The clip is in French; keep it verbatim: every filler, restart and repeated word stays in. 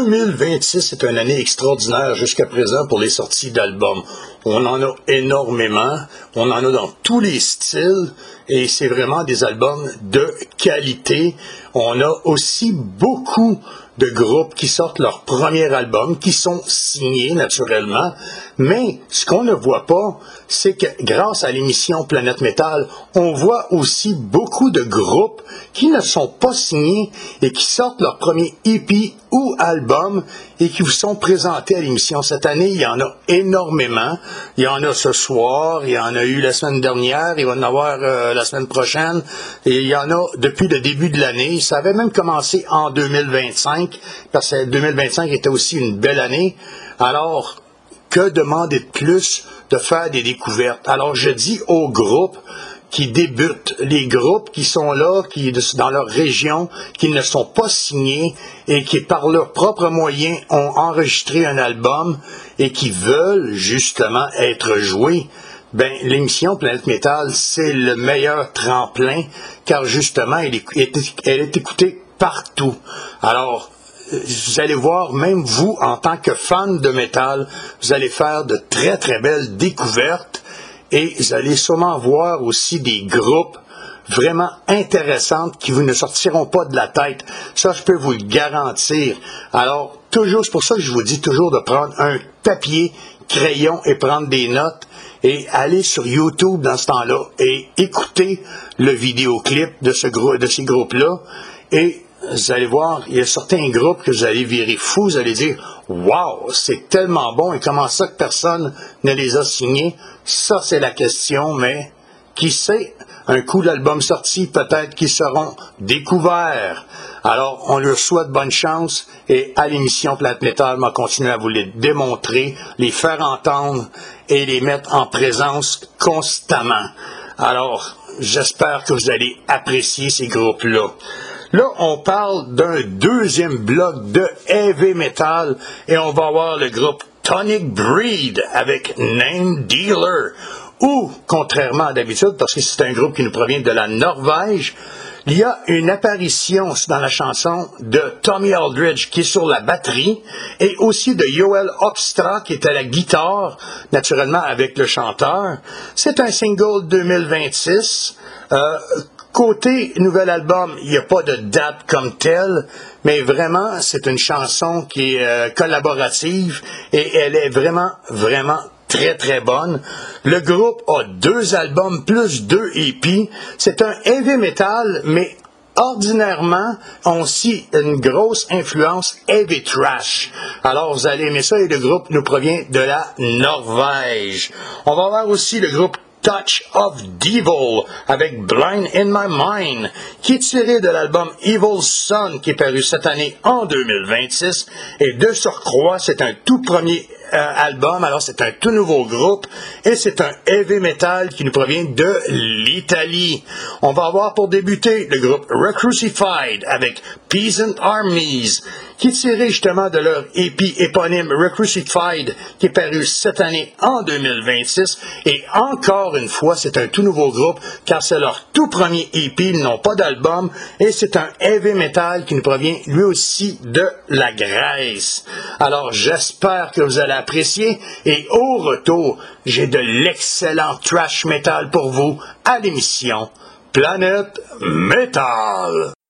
deux mille vingt-six est une année extraordinaire jusqu'à présent pour les sorties d'albums. On en a énormément, on en a dans tous les styles et c'est vraiment des albums de qualité. On a aussi beaucoup de groupes qui sortent leur premier album, qui sont signés naturellement, mais ce qu'on ne voit pas, c'est que grâce à l'émission Planète Métal, on voit aussi beaucoup de groupes qui ne sont pas signés et qui sortent leur premier E P ou album et qui vous sont présentés à l'émission. Cette année, il y en a énormément. Il y en a ce soir, il y en a eu la semaine dernière, il va y en avoir euh, la semaine prochaine, et il y en a depuis le début de l'année. Ça avait même commencé en deux mille vingt-cinq, parce que deux mille vingt-cinq était aussi une belle année. Alors, que demander de plus de faire des découvertes? Alors, je dis aux groupes qui débutent, les groupes qui sont là, qui dans leur région, qui ne sont pas signés et qui, par leurs propres moyens, ont enregistré un album et qui veulent justement être joués, ben l'émission Planète Métal, c'est le meilleur tremplin, car justement, elle est, elle est écoutée partout. Alors, vous allez voir, même vous, en tant que fan de métal, vous allez faire de très, très belles découvertes et vous allez sûrement voir aussi des groupes vraiment intéressantes qui vous ne sortiront pas de la tête. Ça, je peux vous le garantir. Alors, toujours, c'est pour ça que je vous dis toujours de prendre un papier, crayon et prendre des notes et aller sur YouTube dans ce temps-là et écouter le vidéoclip de, ce grou- de ces groupes-là et vous allez voir, il y a certains groupes que vous allez virer fous, vous allez dire « Wow, c'est tellement bon et comment ça que personne ne les a signés? » Ça, c'est la question, mais qui sait, un coup d'album sorti, peut-être qu'ils seront découverts. Alors, on leur souhaite bonne chance et à l'émission Planète Métal, on va continuer à vous les démontrer, les faire entendre et les mettre en présence constamment. Alors, j'espère que vous allez apprécier ces groupes-là. Là, on parle d'un deuxième bloc de heavy metal et on va avoir le groupe Tonic Breed avec Name Dealer. Ou, contrairement à d'habitude, parce que c'est un groupe qui nous provient de la Norvège, il y a une apparition dans la chanson de Tommy Aldridge qui est sur la batterie et aussi de Joel Hoekstra qui est à la guitare, naturellement avec le chanteur. C'est un single deux mille vingt-six. Euh, Côté nouvel album, il n'y a pas de date comme telle, mais vraiment, c'est une chanson qui est euh, collaborative et elle est vraiment, vraiment très, très bonne. Le groupe a deux albums plus deux E P. C'est un heavy metal, mais ordinairement, ont aussi une grosse influence heavy trash. Alors, vous allez aimer ça et le groupe nous provient de la Norvège. On va voir aussi le groupe Touch of Devil avec Blind in My Mind, qui est tiré de l'album Evil Son, qui est paru cette année en deux mille vingt-six. Et de surcroît, c'est un tout premier euh, album, alors c'est un tout nouveau groupe, et c'est un heavy metal qui nous provient de l'Italie. On va avoir pour débuter le groupe Recrucified avec Peasant Armies, qui est tiré justement de leur E P éponyme Recrucified, qui est paru cette année en deux mille vingt-six. Et encore une fois, c'est un tout nouveau groupe, car c'est leur tout premier E P, ils n'ont pas d'album, et c'est un heavy metal qui nous provient lui aussi de la Grèce. Alors, j'espère que vous allez apprécier, et au retour, j'ai de l'excellent thrash metal pour vous à l'émission Planète Métal.